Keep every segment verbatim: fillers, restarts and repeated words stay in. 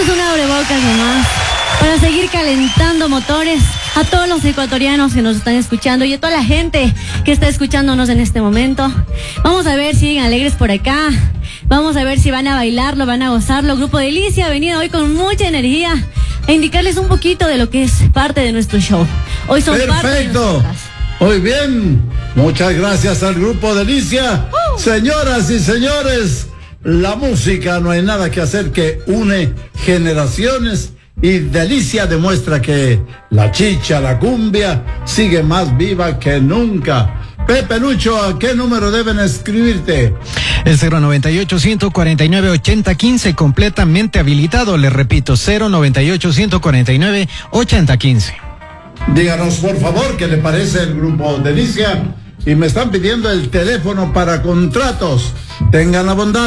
es un abrebocas nomás para seguir calentando motores a todos los ecuatorianos que nos están escuchando y a toda la gente que está escuchándonos en este momento. Vamos a ver si siguen alegres por acá. Vamos a ver si van a bailarlo, van a gozarlo. Grupo Delicia ha venido hoy con mucha energía a indicarles un poquito de lo que es parte de nuestro show. Hoy son parte de Perfecto. Muy bien. Muchas gracias al Grupo Delicia. Uh. Señoras y señores, la música no hay nada que hacer que une generaciones y Delicia demuestra que la chicha, la cumbia sigue más viva que nunca. Pepe Lucho, ¿a qué número deben escribirte? El cero noventa y ocho, ciento cuarenta y nueve, ochenta quince, completamente habilitado. Les repito, cero noventa y ocho, ciento cuarenta y nueve, ochenta quince. Díganos, por favor, qué le parece el Grupo Delicia. Y me están pidiendo el teléfono para contratos. Tengan la bondad.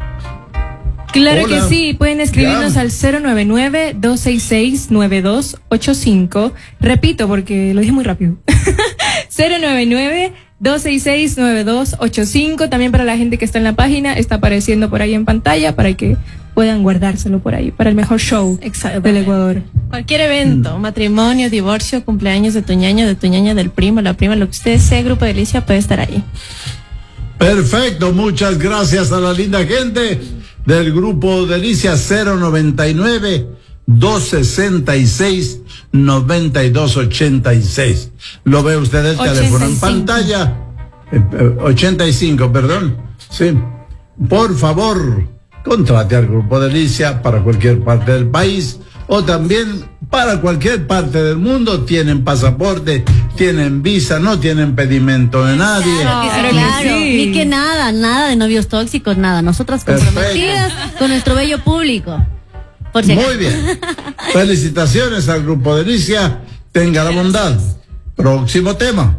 Claro Hola. que sí, pueden escribirnos Ya. al cero nueve nueve, dos seis seis, nueve dos ocho cinco. Repito, porque lo dije muy rápido. cero nueve nueve, dos seis seis, nueve dos ocho cinco. También para la gente que está en la página, está apareciendo por ahí en pantalla para que puedan guardárselo por ahí, para el mejor show del Ecuador. Cualquier evento, matrimonio, divorcio, cumpleaños de tu ñaño, de tu ñaña, del primo, la prima, lo que usted sea, Grupo Delicia puede estar ahí. Perfecto, muchas gracias a la linda gente del Grupo Delicia. Cero noventa y nueve, dos sesenta y seis, noventa y dos ochenta y seis. Lo ve usted el teléfono en pantalla. Eh, eh, ochenta y cinco, perdón. Sí. Por favor, contrate al Grupo Delicia para cualquier parte del país o también para cualquier parte del mundo. Tienen pasaporte, tienen visa, no tienen pedimento de nadie. Claro, que sí, claro. Sí. Ni que nada, nada de novios tóxicos, nada. Nosotras Perfecto. comprometidas con nuestro bello público. Por si acaso. Muy bien. Felicitaciones al Grupo Delicia. Tenga la bondad. Próximo tema.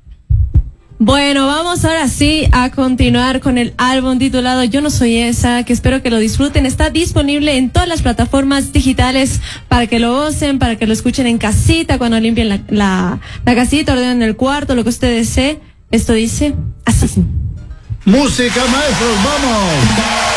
Bueno, vamos ahora sí a continuar con el álbum titulado Yo no soy esa, que espero que lo disfruten. Está disponible en todas las plataformas digitales para que lo gocen, para que lo escuchen en casita, cuando limpien la, la, la casita, ordenen el cuarto, lo que usted desee. Esto dice así. Música, maestros, vamos.